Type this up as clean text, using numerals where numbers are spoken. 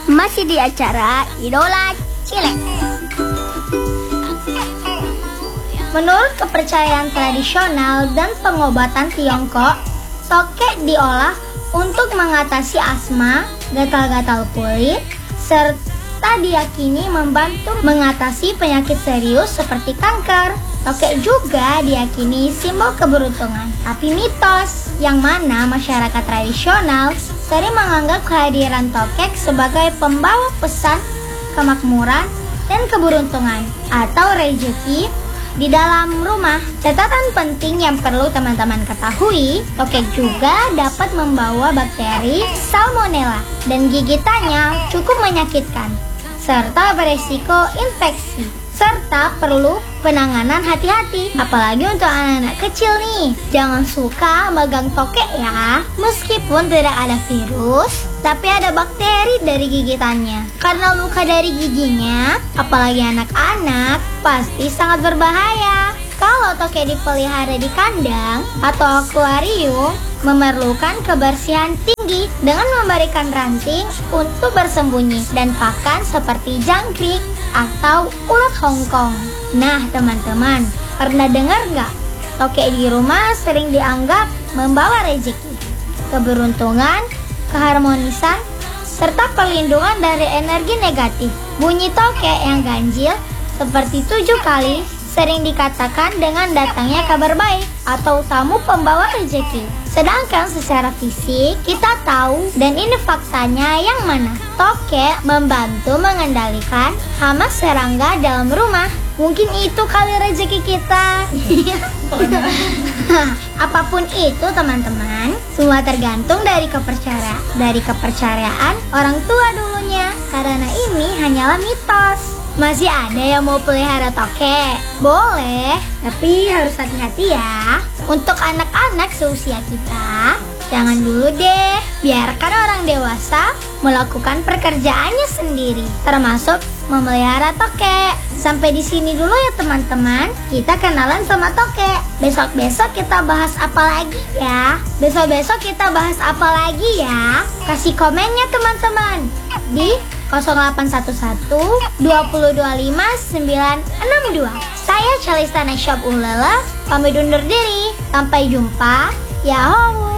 Masih di acara Idola Cilik. Menurut kepercayaan tradisional dan pengobatan Tiongkok, tokek diolah untuk mengatasi asma, gatal-gatal kulit, serta diyakini membantu mengatasi penyakit serius seperti kanker. Tokek juga diyakini simbol keberuntungan, tapi mitos yang mana masyarakat tradisional sering menganggap kehadiran tokek sebagai pembawa pesan kemakmuran dan keberuntungan atau rezeki di dalam rumah. Catatan penting yang perlu teman-teman ketahui, tokek juga dapat membawa bakteri salmonella dan gigitannya cukup menyakitkan serta beresiko infeksi, serta perlu penanganan hati-hati. Apalagi untuk anak-anak kecil nih, jangan suka megang tokek ya. Meskipun tidak ada virus, tapi ada bakteri dari gigitannya. Karena luka dari giginya, apalagi anak-anak, pasti sangat berbahaya. Kalau tokek dipelihara di kandang atau akuarium, memerlukan kebersihan tinggi dengan memberikan ranting untuk bersembunyi dan pakan seperti jangkrik atau ulat Hongkong. Nah teman-teman, pernah dengar nggak? Tokek di rumah sering dianggap membawa rezeki, keberuntungan, keharmonisan, serta perlindungan dari energi negatif. Bunyi tokek yang ganjil seperti 7 kali sering dikatakan dengan datangnya kabar baik atau tamu pembawa rezeki. Sedangkan secara fisik kita tahu, dan ini faktanya yang mana, tokek membantu mengendalikan hama serangga dalam rumah. Mungkin itu kali rezeki kita. Apapun itu teman-teman, semua tergantung dari kepercayaan orang tua dulunya. Karena ini hanyalah mitos. Masih ada yang mau pelihara tokek? Boleh, tapi harus hati-hati ya. Untuk anak-anak seusia kita, jangan dulu deh. Biarkan orang dewasa melakukan pekerjaannya sendiri, termasuk memelihara tokek. Sampai di sini dulu ya teman-teman. Kita kenalan sama tokek. Besok-besok kita bahas apa lagi ya? Kasih komennya teman-teman di 0811 2025 962. Saya Calista Nashab Ulala, pamit undur diri. Sampai jumpa. Yahoo.